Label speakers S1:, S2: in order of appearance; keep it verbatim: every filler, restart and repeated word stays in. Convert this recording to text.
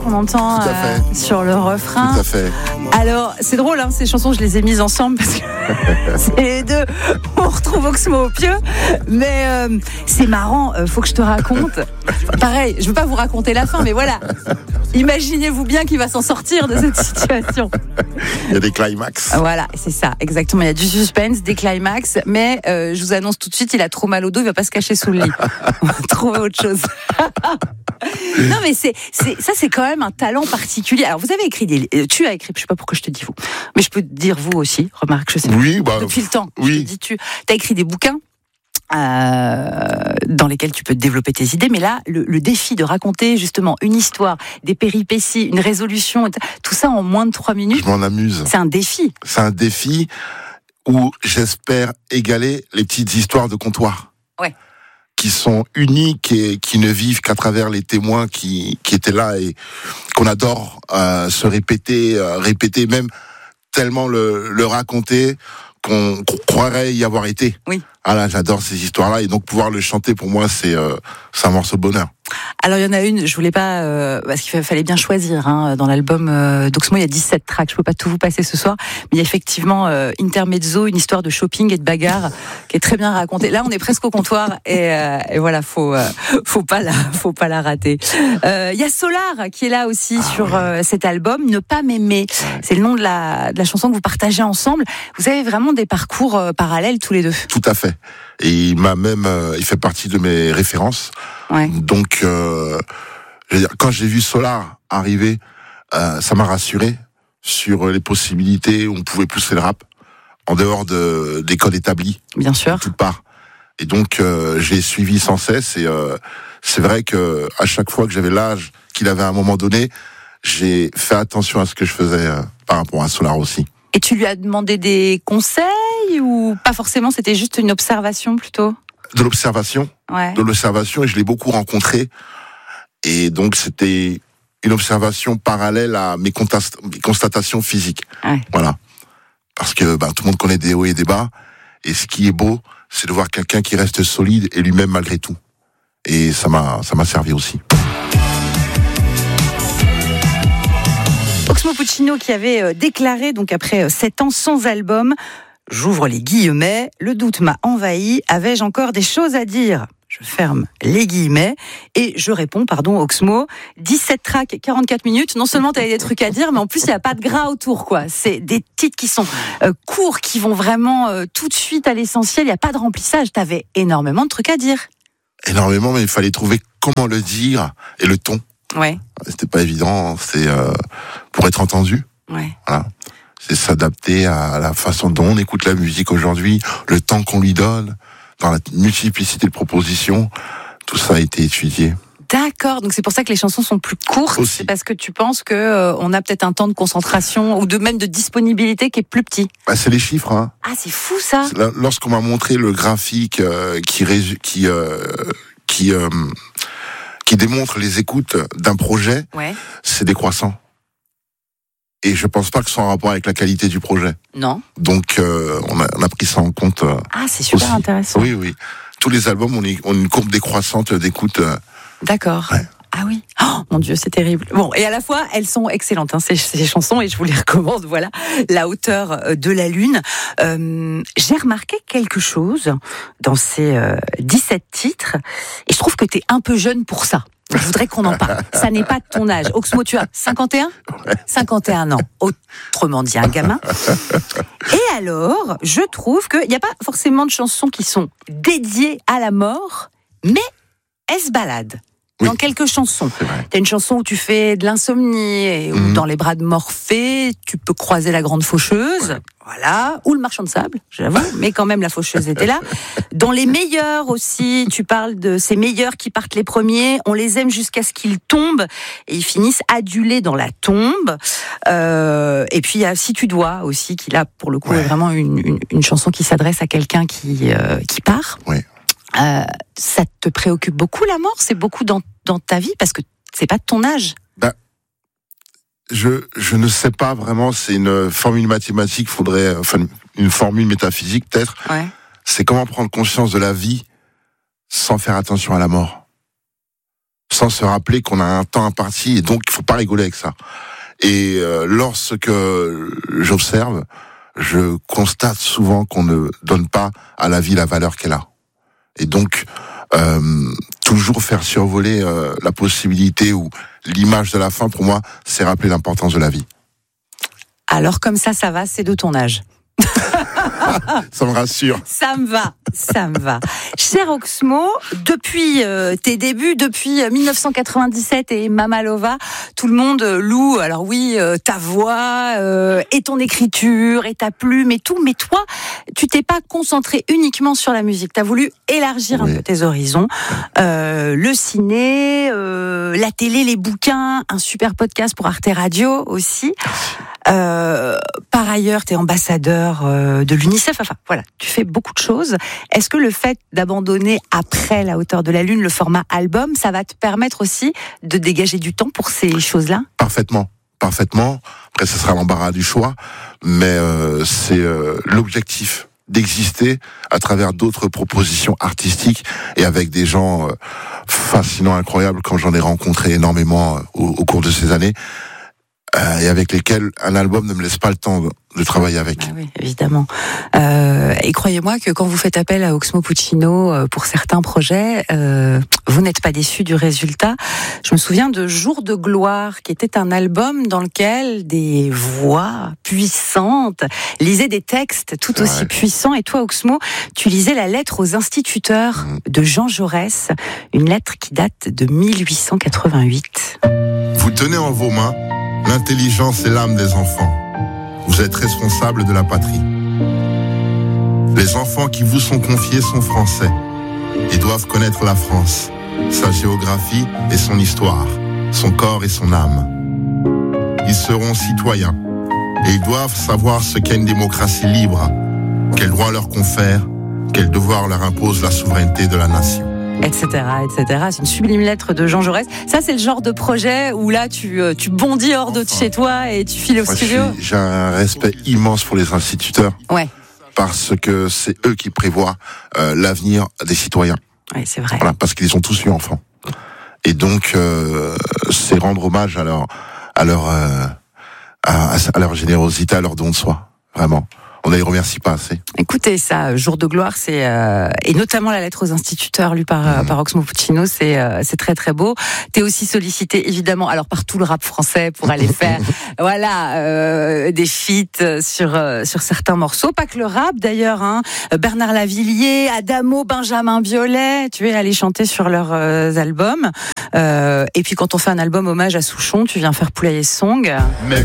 S1: On entend euh, sur le refrain.
S2: Tout à fait.
S1: Alors, c'est drôle, hein, ces chansons, je les ai mises ensemble parce que c'est les deux. On retrouve Oxmo au pieu. Mais euh, c'est marrant, euh, faut que je te raconte. Pareil, je veux pas vous raconter la fin, mais voilà. Imaginez-vous bien qu'il va s'en sortir de cette situation.
S2: Il y a des climax.
S1: Voilà, c'est ça, exactement. Il y a du suspense, des climax, mais euh, je vous annonce tout de suite, il a trop mal au dos, il va pas se cacher sous le lit. On va trouver autre chose. Non, mais c'est, c'est, ça, c'est quand même un talent particulier. Alors, vous avez écrit des, tu as écrit, je sais pas pourquoi je te dis vous, mais je peux te dire vous aussi. Remarque, je sais.
S2: Oui, bah,
S1: depuis le temps.
S2: Oui.
S1: Je te dis tu. T'as écrit des bouquins. Euh, dans lesquels tu peux développer tes idées, mais là, le, le défi de raconter justement une histoire, des péripéties, une résolution, tout ça en moins de trois minutes.
S2: Je m'en amuse.
S1: C'est un défi.
S2: C'est un défi où j'espère égaler les petites histoires de comptoir.
S1: Ouais.
S2: Qui sont uniques et qui ne vivent qu'à travers les témoins qui, qui étaient là et qu'on adore euh, se répéter, euh, répéter même tellement le, le raconter qu'on, qu'on croirait y avoir été.
S1: Oui.
S2: Ah là, j'adore ces histoires-là et donc pouvoir le chanter pour moi c'est euh, c'est un morceau de bonheur.
S1: Alors il y en a une, je voulais pas euh, parce qu'il fallait bien choisir hein, dans l'album euh, d'Oxmo, il y a dix-sept tracks, je peux pas tout vous passer ce soir, mais il y a effectivement euh, Intermezzo, une histoire de shopping et de bagarre qui est très bien racontée. Là, on est presque au comptoir et, euh, et voilà, faut euh, faut pas la faut pas la rater. Euh, il y a Solar qui est là aussi ah, sur euh, cet album, Ne pas m'aimer. C'est le nom de la de la chanson que vous partagez ensemble. Vous avez vraiment des parcours euh, parallèles tous les deux.
S2: Tout à fait. Et il m'a même euh, il fait partie de mes références.
S1: Ouais.
S2: Donc, euh, je veux dire, quand j'ai vu Solar arriver, euh, ça m'a rassuré sur les possibilités où on pouvait pousser le rap en dehors de des codes établis.
S1: Bien sûr.
S2: De toutes parts. Et donc, euh, j'ai suivi sans cesse. Et euh, c'est vrai que à chaque fois que j'avais l'âge qu'il avait à un moment donné, j'ai fait attention à ce que je faisais euh, par rapport à Solar aussi.
S1: Et tu lui as demandé des conseils ou pas forcément? C'était juste une observation plutôt?
S2: De l'observation,
S1: ouais.
S2: de l'observation, et je l'ai beaucoup rencontré. Et donc, c'était une observation parallèle à mes, contast- mes constatations physiques.
S1: Ouais.
S2: Voilà. Parce que bah, tout le monde connaît des hauts et des bas. Et ce qui est beau, c'est de voir quelqu'un qui reste solide et lui-même malgré tout. Et ça m'a, ça m'a servi aussi.
S1: Oxmo Puccino qui avait déclaré, donc après sept ans sans album, j'ouvre les guillemets, le doute m'a envahi, avais-je encore des choses à dire ? Je ferme les guillemets et je réponds, pardon, Oxmo, dix-sept tracks, quarante-quatre minutes. Non seulement tu as des trucs à dire, mais en plus il n'y a pas de gras autour, quoi. C'est des titres qui sont euh, courts, qui vont vraiment euh, tout de suite à l'essentiel. Il n'y a pas de remplissage. Tu avais énormément de trucs à dire.
S2: Énormément, mais il fallait trouver comment le dire et le ton.
S1: Ouais.
S2: C'était pas évident. C'est euh, pour être entendu.
S1: Ouais.
S2: Voilà. C'est s'adapter à la façon dont on écoute la musique aujourd'hui, le temps qu'on lui donne, dans la multiplicité de propositions. Tout ça a été étudié.
S1: D'accord, donc c'est pour ça que les chansons sont plus courtes.
S2: Aussi.
S1: C'est parce que tu penses que euh, on a peut-être un temps de concentration ou de même de disponibilité qui est plus petit.
S2: Bah, c'est les chiffres, hein.
S1: Ah, c'est fou ça.
S2: C'est là, lorsqu'on m'a montré le graphique euh, qui résu- qui euh, qui euh, qui démontre les écoutes d'un projet,
S1: ouais.
S2: C'est décroissant. Et je pense pas que ce soit en rapport avec la qualité du projet.
S1: Non.
S2: Donc euh, on, a, on a pris ça en compte. Euh,
S1: ah, c'est super
S2: aussi.
S1: Intéressant.
S2: Oui, oui. Tous les albums ont une, ont une courbe décroissante d'écoute. Euh,
S1: D'accord.
S2: Ouais.
S1: Ah oui. Oh mon Dieu, c'est terrible. Bon, et à la fois, elles sont excellentes, hein, ces, ces chansons, et je vous les recommande. Voilà, La hauteur de la lune. Euh, j'ai remarqué quelque chose dans ces euh, dix-sept titres, et je trouve que t'es un peu jeune pour ça. Je voudrais qu'on en parle. Ça n'est pas de ton âge. Oxmo, tu as cinquante et un ?
S2: ouais.
S1: cinquante et un ans. Autrement dit, un gamin. Et alors, je trouve qu'il n'y a pas forcément de chansons qui sont dédiées à la mort, mais elles se baladent.
S2: Oui.
S1: Dans quelques chansons. T'as une chanson où tu fais de l'insomnie, et où mmh. dans les bras de Morphée, tu peux croiser la grande faucheuse, ouais. Voilà, ou le marchand de sable, j'avoue, mais quand même la faucheuse était là. Dans les meilleurs aussi, tu parles de ces meilleurs qui partent les premiers, on les aime jusqu'à ce qu'ils tombent, et ils finissent adulés dans la tombe. Euh, et puis il y a Si tu dois aussi, qui là, pour le coup, ouais. est vraiment une, une, une chanson qui s'adresse à quelqu'un qui, euh, qui part.
S2: Ouais.
S1: Euh, ça te préoccupe beaucoup la mort? C'est beaucoup dans, dans ta vie parce que c'est pas de ton âge.
S2: Bah, je je ne sais pas vraiment. C'est une formule mathématique. Faudrait enfin une formule métaphysique peut-être.
S1: Ouais.
S2: C'est comment prendre conscience de la vie sans faire attention à la mort. sans se rappeler qu'on a un temps imparti et donc il faut pas rigoler avec ça. Et euh, lorsque j'observe, je constate souvent qu'on ne donne pas à la vie la valeur qu'elle a. Et donc, euh, toujours faire survoler euh, la possibilité ou l'image de la fin, pour moi, c'est rappeler l'importance de la vie.
S1: Alors comme ça, ça va, c'est de ton âge.
S2: Ça me rassure.
S1: Ça me va, ça me va. Cher Oxmo, depuis euh, tes débuts, depuis dix-neuf cent quatre-vingt-dix-sept et Mamalova, tout le monde loue, alors oui, euh, ta voix, euh, et ton écriture, et ta plume, et tout, mais toi, tu t'es pas concentré uniquement sur la musique, t'as voulu élargir oui. un peu tes horizons. Euh, le ciné, euh, la télé, les bouquins, un super podcast pour Arte Radio aussi. Euh, par ailleurs, tu es ambassadeur euh, de l'UNICEF. Enfin, voilà, tu fais beaucoup de choses. Est-ce que le fait d'abandonner après La hauteur de la lune le format album, ça va te permettre aussi de dégager du temps pour ces choses-là ?
S2: Parfaitement, parfaitement. Après, ce sera l'embarras du choix, mais euh, c'est euh, l'objectif d'exister à travers d'autres propositions artistiques et avec des gens euh, fascinants, incroyables, quand j'en ai rencontré énormément euh, au, au cours de ces années. Euh, et avec lesquels un album ne me laisse pas le temps de, de travailler avec.
S1: Ah oui, évidemment. Euh, et croyez-moi que quand vous faites appel à Oxmo Puccino euh, pour certains projets, euh, vous n'êtes pas déçus du résultat. Je me souviens de Jour de gloire, qui était un album dans lequel des voix puissantes lisaient des textes tout C'est aussi vrai. puissants. Et toi, Oxmo, tu lisais la lettre aux instituteurs mmh. de Jean Jaurès, une lettre qui date de mille huit cent quatre-vingt-huit.
S2: Vous tenez en vos mains l'intelligence et l'âme des enfants. Vous êtes responsables de la patrie. Les enfants qui vous sont confiés sont français et doivent connaître la France, sa géographie et son histoire, son corps et son âme. Ils seront citoyens et ils doivent savoir ce qu'est une démocratie libre, quels droits leur confère, quels devoirs leur impose la souveraineté de la nation.
S1: Etc, et cetera. C'est une sublime lettre de Jean Jaurès. Ça, c'est le genre de projet où là, tu, tu bondis hors de chez toi et tu files au
S2: Moi,
S1: studio.
S2: Suis, j'ai un respect immense pour les instituteurs.
S1: Ouais.
S2: Parce que c'est eux qui prévoient euh, l'avenir des citoyens.
S1: Oui, c'est vrai.
S2: Voilà, parce qu'ils ont tous eu enfants. Et donc, euh, c'est rendre hommage à leur, à leur, euh, à, à leur générosité, à leur don de soi. Vraiment. On ne les remercie pas assez.
S1: Écoutez, ça, Jour de gloire, c'est euh, et notamment la lettre aux instituteurs lue par mmh. par Oxmo Puccino, c'est euh, c'est très très beau. T'es aussi sollicité évidemment, alors par tout le rap français pour aller faire, voilà, euh, des feats sur euh, sur certains morceaux, pas que le rap d'ailleurs. Hein. Bernard Lavilliers, Adamo, Benjamin Biolay, tu es allé chanter sur leurs euh, albums. Euh, et puis quand on fait un album hommage à Souchon, tu viens faire Poulailler Song. Mais